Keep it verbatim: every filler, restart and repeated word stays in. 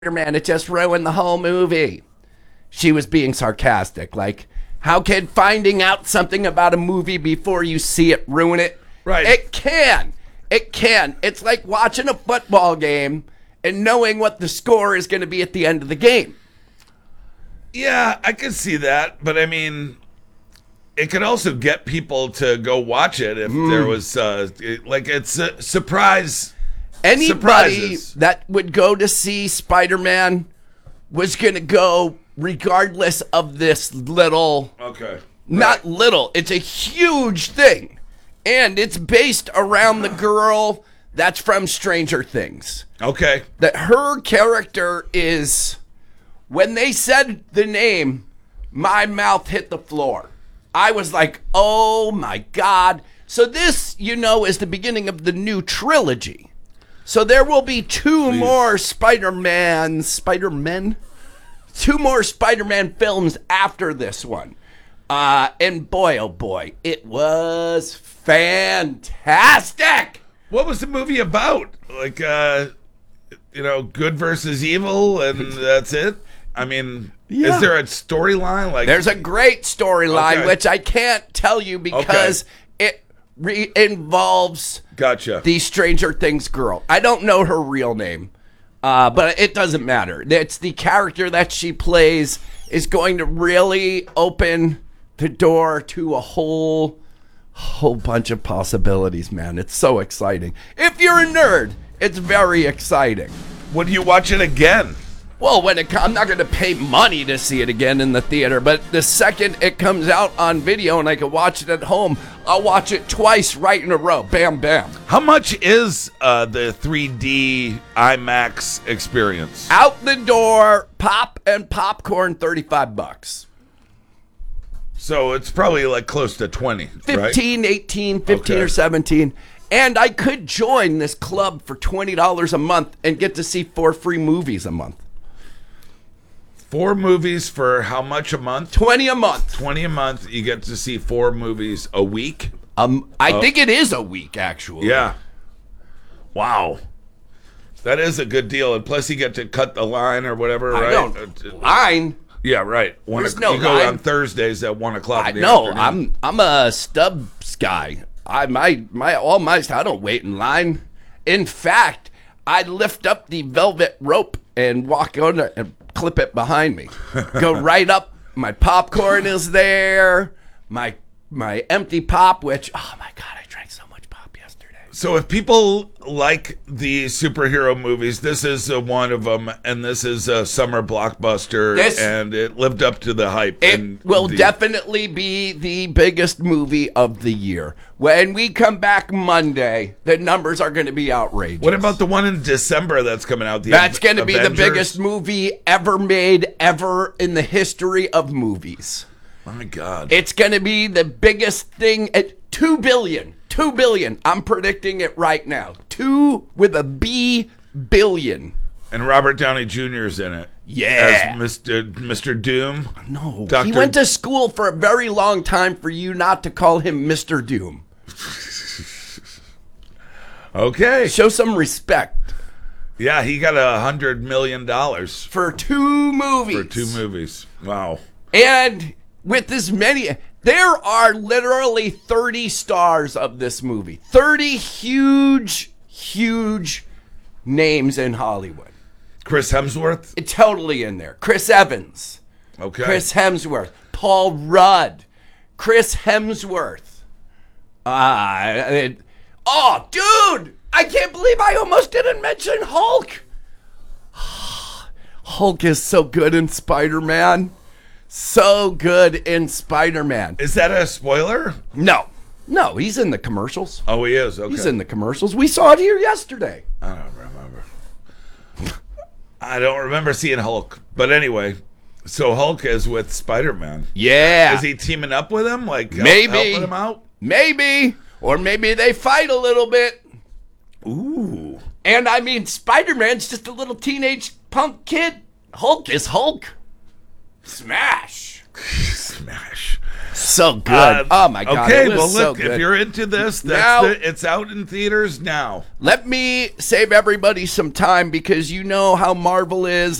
Man, it just ruined the whole movie. She was being sarcastic. Like, how can finding out something about a movie before you see it ruin it? Right. It can. It can. It's like watching a football game and knowing what the score is going to be at the end of the game. Yeah, I could see that, but I mean, it could also get people to go watch it if mm. there was, uh, it, like, it's a surprise. Anybody surprises. that would go to see Spider-Man was going to go regardless of this little... Okay. Not right. little. It's a huge thing. And it's based around the girl that's from Stranger Things. Okay. That her character is... When they said the name, my mouth hit the floor. I was like, oh my God. So this, you know, is the beginning of the new trilogy. So there will be two Please. more Spider-Man, Spider-Men? Two more Spider-Man films after this one. Uh, and boy, oh boy, it was fantastic. What was the movie about? Like, uh, you know, good versus evil, and that's it? I mean, yeah. Is there a storyline? Like, There's a great storyline, okay. which I can't tell you because okay. it re- involves gotcha. the Stranger Things girl. I don't know her real name, uh, but it doesn't matter. It's the character that she plays is going to really open the door to a whole, whole bunch of possibilities, man. It's so exciting. If you're a nerd, it's very exciting. Would you watch it again? Well, when it, I'm not going to pay money to see it again in the theater, but the second it comes out on video and I can watch it at home, I'll watch it twice right in a row. Bam, bam. How much is uh, the three D IMAX experience? Out the door, pop and popcorn, thirty-five bucks. So it's probably like close to twenty, fifteen, right? eighteen, fifteen Okay. or seventeen. And I could join this club for twenty dollars a month and get to see four free movies a month. Four movies for how much a month? twenty a month. twenty a month. You get to see four movies a week? Um, I Oh. think it is a week, actually. Yeah. Wow. That is a good deal. And plus you get to cut the line or whatever, I right? don't. Line? Yeah, right. One There's o- no you go line. on Thursdays at one o'clock I in the know. afternoon. I'm I'm a Stubbs guy. I my my all my I don't wait in line. In fact, I lift up the velvet rope and walk on it and clip it behind me. Go right up. My popcorn is there. My my empty pop, which oh my God, I drank so much pop yesterday. So if people like the superhero movies, this is uh, one of them, and this is a summer blockbuster, This- and it lived up to the hype. It and will the, definitely be the biggest movie of the year. When we come back Monday, the numbers are going to be outrageous. What about the one in December that's coming out? The That's Av- going to be the Avengers? biggest movie ever made, ever in the history of movies. My God. It's going to be the biggest thing at two billion. two billion. I'm predicting it right now. Two with a B billion. And Robert Downey Junior is in it. Yeah. As Mister Mister Doom. No. Doctor He went to school for a very long time for you not to call him Mister Doom. Okay. Show some respect. Yeah, he got a hundred million dollars For two movies. for two movies. Wow. And with as many, there are literally thirty stars of this movie. thirty huge, huge names in Hollywood. Chris Hemsworth. It's totally in there. Chris Evans. Okay. Chris Hemsworth. Paul Rudd. Chris Hemsworth. Ah, it- oh, dude! I can't believe I almost didn't mention Hulk. Hulk is so good in Spider-Man. So good in Spider-Man. Is that a spoiler? No, no, he's in the commercials. Oh, he is. Okay. He's in the commercials. We saw it here yesterday. I don't remember. I don't remember seeing Hulk. But anyway, so Hulk is with Spider-Man. Yeah. Is he teaming up with him? Like help- Maybe. helping him out? Maybe. Or maybe they fight a little bit. Ooh. And I mean, Spider-Man's just a little teenage punk kid. Hulk is Hulk. Smash. Smash. So good. Uh, oh my god. Okay, it was well so look, good. if you're into this, that's Now- the, it's out in theaters now. Let me save everybody some time because you know how Marvel is.